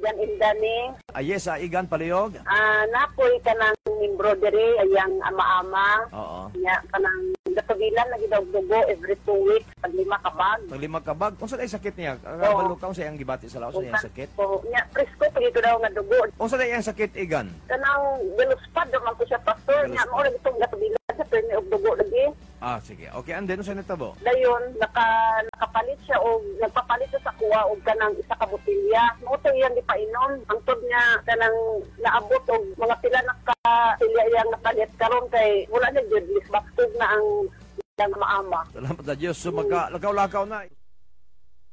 yan indani. Yes, Igan Palihog. Napoy ka ng embroidery, ayang ama-ama. Oo. Nya, kanang gatubilan, lagi daw dugo every 2 weeks, pag 5 kabag. Pag 5 kabag, kung saan ay sakit niya? Kabalo ka, kung saan ang gibati sa laos niya ang sakit? So, nya, presko, pag ito daw nga dugo. Kung saan ay ang sakit, Igan? Kanang galuspad, naman ko siya, pastor. Nya, mo rin itong gatubilan sa permi og dugo lagi. Sige. Okay, and then, saan nitabo? Dayon, nakapalit siya o nagpapalit siya sa kuwa o kanang isa ka botilya. Moto iyang ipainom. Ang tod niya kanang naabot o mga pila na katilya iyang napalit karon kay wala na jud lisbaktog na ang maama. Salamat na Diyos. So, magka-lakaw-lakaw na.